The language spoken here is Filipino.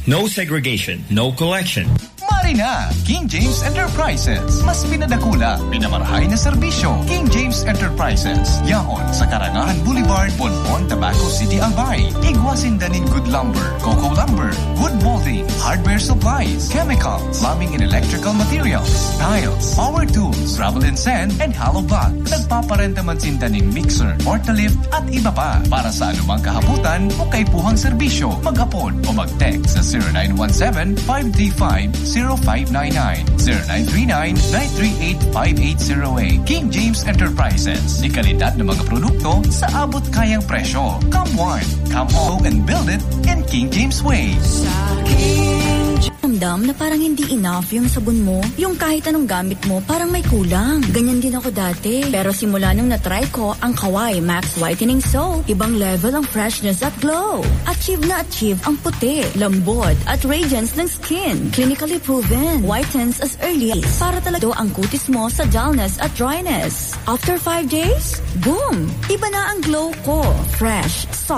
No segregation, no collection. Mari na! King James Enterprises. Mas pinadakula, pinamarahay na serbisyo. King James Enterprises. Yaon sa Karangahan Boulevard, Bonbon, Tabaco City, Albay. Igwasin daning good lumber, cocoa lumber, wood molding, hardware supplies, chemicals, plumbing and electrical materials, tiles, power tools, gravel and sand, and hollow blocks. Nagpaparenta man sindaning mixer, portalift, at iba pa. Para sa anumang kahabutan o kaipuhang serbisyo, mag-apon o mag-text sa 0917-535-0599, 0939-938-5808. King James Enterprises. Di kalidad ng mga produkto sa abot kayang presyo. Come one, come all, and build it in King James way. Ramdam na parang hindi enough yung sabon mo. Yung kahit anong gamit mo, parang may kulang. Ganyan din ako dati. Pero simula nung natry ko ang Kawai Max Whitening Soap, ibang level ang freshness at glow. Achieve na achieve ang puti, lambot, at radiance ng skin. Clinically proven. Whitens as early as para talaga ang kutis mo sa dullness at dryness. After 5 days, boom! Iba na ang glow ko. Fresh, soft,